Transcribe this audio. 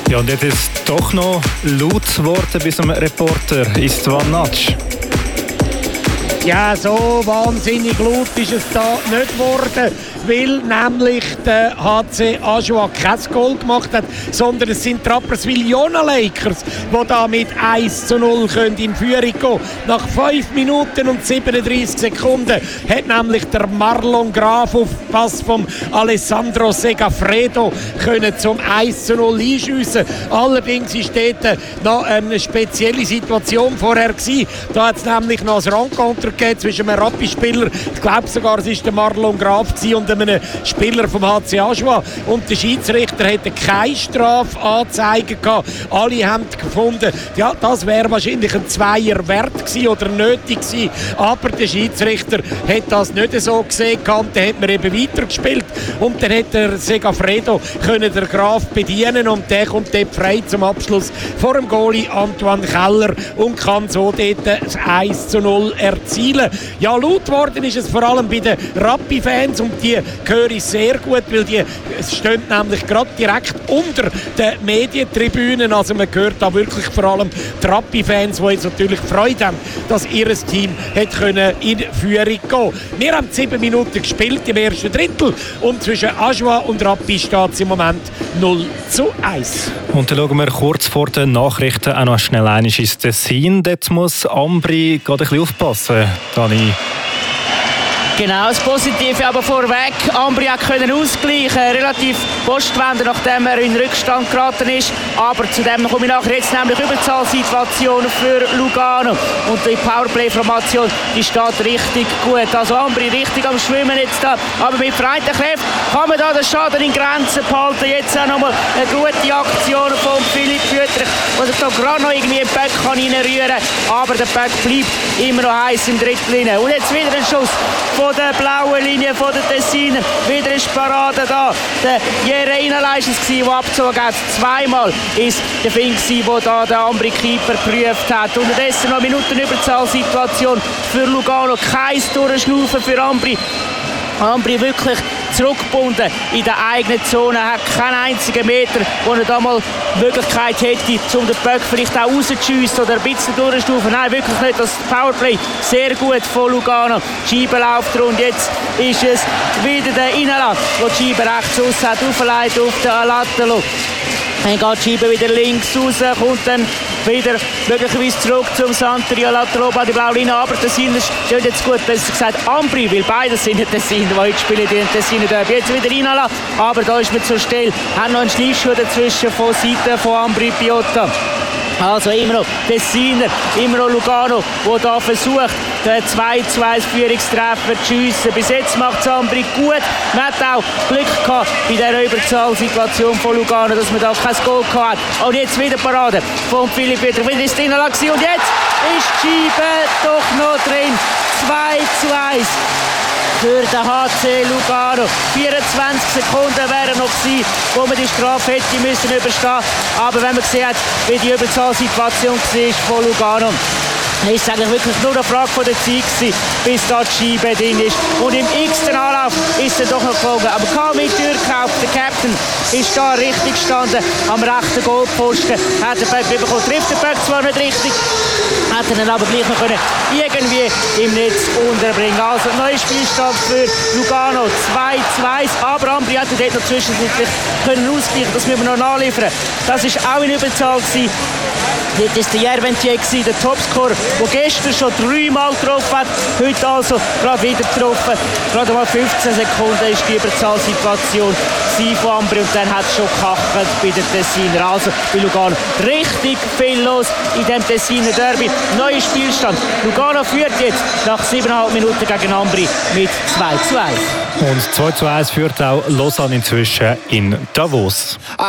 Ja, und jetzt ist es doch noch laut geworden bei so einem Reporter Istvan Natsch. Ja, so wahnsinnig laut ist es da nicht geworden, weil nämlich der HC Ajoie kein Goal gemacht hat, sondern es sind die Rapperswil Jona Lakers, die da mit 1:0 in Führung gehen können. Nach 5 Minuten und 37 Sekunden hat nämlich der Marlon Graf auf Pass von Alessandro Segafredo können zum 1:0 einschiessen. Allerdings war dort noch eine spezielle Situation vorher gewesen. Da hat es nämlich noch ein Rencontre zwischen einem Rappi-Spieler, ich glaube sogar es war der Marlon Graf und einem Spieler vom HC Ajoie, und der Schiedsrichter hätte keine Strafanzeige gehabt. Alle haben gefunden, ja, das wäre wahrscheinlich ein Zweier wert gewesen oder nötig gewesen, aber der Schiedsrichter hat das nicht so gesehen gehabt. Dann hat man eben weitergespielt und dann hat der Segafredo können der Graf bedienen und der kommt dort frei zum Abschluss vor dem Goalie Antoine Keller und kann so dort das 1:0 erzielen. Ja, laut worden ist es vor allem bei den Rappi-Fans und die höre ich sehr gut, weil die stehen nämlich gerade direkt unter den Medientribünen. Also man hört da wirklich vor allem die Rappi-Fans, die jetzt natürlich Freude haben, dass ihr Team hat können in Führung gehen. Wir haben 7 Minuten gespielt im ersten Drittel und zwischen Ajoie und Rappi steht es im Moment 0:1. Und dann schauen wir kurz vor den Nachrichten auch noch schnell einmal ins Tessin. Dort muss Ambri gerade ein bisschen aufpassen, Dani. Genau, das Positive aber vorweg. Ambri können ausgleichen, relativ postwende, nachdem er in Rückstand geraten ist. Aber zu dem komme ich nachher, jetzt nämlich Überzahlsituation für Lugano. Und die Powerplay-Formation, die steht richtig gut. Also Ambri richtig am Schwimmen jetzt da. Aber mit vereinten Kräften kann man da den Schaden in Grenzen behalten. Jetzt auch nochmal eine gute Aktion von Philipp Wüttrich, der sich da gerade noch irgendwie im Böck reinrühren kann. Aber der Böck bleibt immer noch heiß im Drittel. Und jetzt wieder ein Schuss von der blauen Linie von der Tessiner. Wieder ist Parade da. Der Jereinala ist es, der abgezogen hat. Zweimal ist der Fink, der da den Ambri Keeper geprüft hat. Unterdessen noch Minutenüberzahlsituation für Lugano. Kein Durchschnaufen für Ambri. Ambri wirklich zurückgebunden in der eigenen Zone, hat keinen einzigen Meter, wo er da mal die Möglichkeit hätte, um den Böck vielleicht auch rauszuschiessen oder ein bisschen durchzustufen. Nein, wirklich nicht. Das Powerplay sehr gut von Lugano. Die Scheibe läuft rund. Jetzt ist es wieder der Inala, der die Scheibe rechts raus hat, aufgeleitet auf den Alatalo. Dann geht die Scheibe wieder links raus, kommt dann wieder möglicherweise zurück zum Santeri Alatalo bei der blauen Linie. Aber der Tessiner steht jetzt gut, besser gesagt Ambri, weil beide sind Tessiner, die heute spielen in Tessiner Derby. Jetzt wieder Inala, aber da ist man zur Stelle. Hat noch einen Schleifschuh dazwischen von Seite von Ambri Piotta. Also immer noch Tessiner, immer noch Lugano, der da versucht, den 2:1 Führungstreffer zu schiessen. Bis jetzt macht es Ambri gut. Man hat auch Glück gehabt bei dieser Überzahlsituation von Lugano, dass man da kein Goal gehabt hat. Und jetzt wieder Parade von Philipp Wüttrich. Wieder ist Inala gewesen. Und jetzt ist die Scheibe doch noch drin. 2:1. Für den HC Lugano. 24 Sekunden wären noch gewesen, wo man die Strafe hätte müssen überstehen. Aber wenn man gesehen hat, wie die Überzahlsituation war von Lugano, ist es eigentlich wirklich nur eine Frage von der Zeit gewesen, bis da die Scheibe drin ist. Und im x-ten Anlauf ist er doch noch geflogen. Aber Kamil Türkauf, der Captain, ist da richtig gestanden am rechten Goalposten. Hat den Böck bekommen. Trifft den Böck zwar nicht richtig, hat er dann aber gleich noch können irgendwie im Netz unterbringen. Also neuer Spielstand für Lugano, 2:2. Aber Ambri hat dort noch zwischenzeitlich können ausgleichen. Das müssen wir noch nachliefern. Das war auch in Überzahl gewesen. Dort war der Jerventier, der Topscorer, der gestern schon 3-mal getroffen hat. Heute also gerade wieder getroffen. Gerade mal 15 Sekunden ist die Überzahlsituation von Ambri und dann hat es schon gekachelt bei den Tessiner. Also bei Lugano richtig viel los in dem Tessiner Derby. Neuer Spielstand. Lugano führt jetzt nach 7,5 Minuten gegen Ambri mit 2:2. Und 2:1 führt auch Lausanne inzwischen in Davos.